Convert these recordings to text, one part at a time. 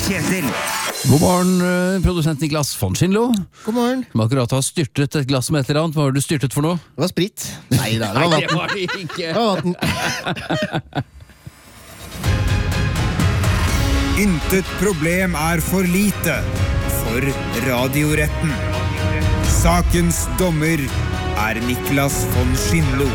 Kjetil. God morgen, produsent Niklas von Schindlo. God morgen. Som akkurat har styrtet et glass med et eller annet. Hva har du styrtet for noe? Det var sprit. Nei, det var det vatten. var det ikke. Det var vatten. Intet problem er for lite for radioretten. Sakens dommer er Niklas von Schindlo.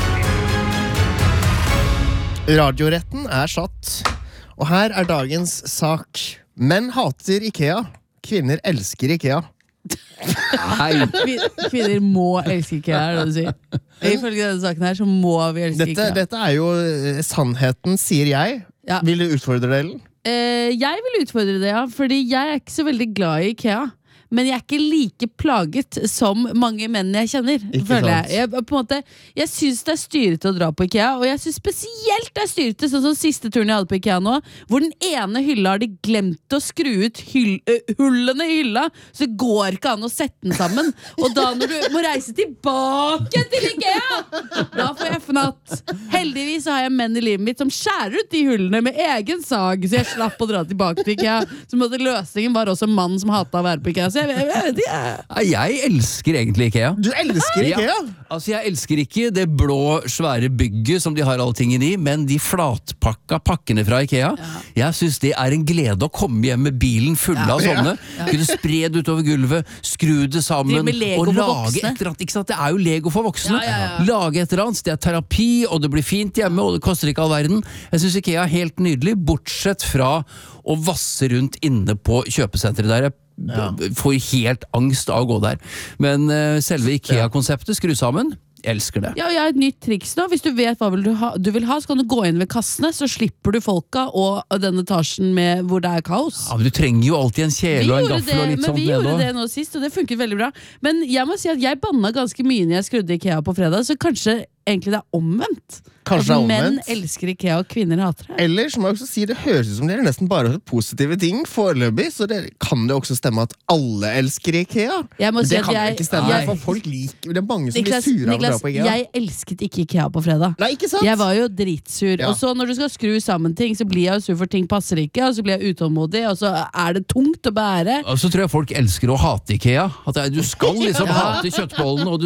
Radioretten er satt, og her er dagens sak. Menn hater IKEA, kvinner elsker IKEA. Nei. Kvinner må elske IKEA, er det du sier. Ifølge denne saken her så må vi elske IKEA. Dette er jo sannheten, sier jeg. Ja. Vil du utfordre det, Ellen? Jeg vil utfordre det, ja. Fordi jeg er ikke så veldig glad i IKEA. Men jeg er ikke like plaget som mange menn jeg kjenner, føler jeg. På en måte, jeg synes det er styrete å dra på IKEA, og jeg synes spesielt det er styrete, sånn som siste turen jeg hadde på IKEA nå, hvor den ene hylla har de glemt å skru ut hullene i hylla, så det går ikke an å sette den sammen. Og da når du må reise tilbake til IKEA, da får jeg fnatt. Heldigvis har jeg menn i livet mitt som skjærer ut de hullene med egen sag, så jeg slapp å dra tilbake til IKEA. Så løsningen var også en mann som hatet å være på IKEA. Jeg elsker egentlig IKEA. Du elsker IKEA? Ja. Altså, jeg elsker ikke det blå, svære bygget som de har alle tingene i, men de flatpakka pakkene fra IKEA. Jeg synes det er en glede å komme hjem med bilen fulle av sånne. Kunne spre det utover gulvet, skru det sammen og lage et eller annet. Ikke sant? Det er jo Lego for voksne. Lage et eller annet. Det er terapi, og det blir fint hjemme, og det koster ikke all verden. Jeg synes IKEA er helt nydelig, bortsett fra å vasse rundt inne på kjøpesenteret der. Jeg får helt angst av å gå der. Men selve IKEA-konseptet, skru sammen, jeg elsker det. Ja, og jeg har et nytt triks nå. Hvis du vet hva du vil ha, så kan du gå inn ved kassene, så slipper du folka og den etasjen hvor det er kaos. Ja, men du trenger jo alltid en kjele og en gaffel og litt sånt. Men vi gjorde det nå sist, og det funket veldig bra. Men jeg må si at jeg banna ganske mye når jeg skrudde IKEA på fredag, så kanskje egentlig det er omvendt. Kanskje at menn omvendt. elsker IKEA og kvinner hater det. Eller som jeg også sier, det høres ut som det er nesten bare positive ting foreløpig, så det kan det også stemme at alle elsker IKEA. Jeg må si det at kan jo ikke stemme, for folk liker, det er mange som blir sure av å dra på IKEA. Jeg elsket ikke IKEA på fredag. Nei, ikke sant? Jeg var jo dritsur. Og så når du skal skru sammen ting, så blir jeg jo sur for ting passer ikke, og så blir jeg utålmodig, og så er det tungt å bære. Og så tror jeg folk elsker å hate IKEA. At du skal liksom hate kjøttbollen, og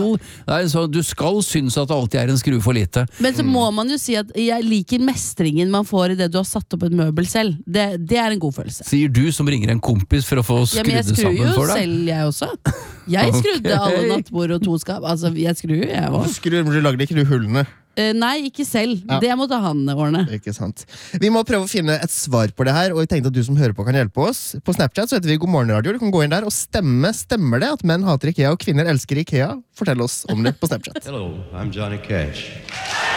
du skal synes at det alltid er en skru for lite. Men så må man jo si at jeg liker mestringen man får i det du har satt opp et møbel selv. Det er en god følelse. Sier du som ringer en kompis for å få skrudd det sammen for deg? Men jeg skrur jo selv, jeg også. Jeg skrudde alle nattbord og 2 skap. Altså, jeg skrur jo, jeg også. Du lagde ikke du hullene? Nei, ikke selv. Det måtte han ordne. Ikke sant. Vi må prøve å finne et svar på det her, og jeg tenkte at du som hører på kan hjelpe oss. På Snapchat så heter vi God morgen radio. Du kan gå inn der og stemme. Stemmer det at menn hater IKEA og kvinner elsker IKEA? Fortell oss om det på Snapchat. Hello, I'm Johnny Cash.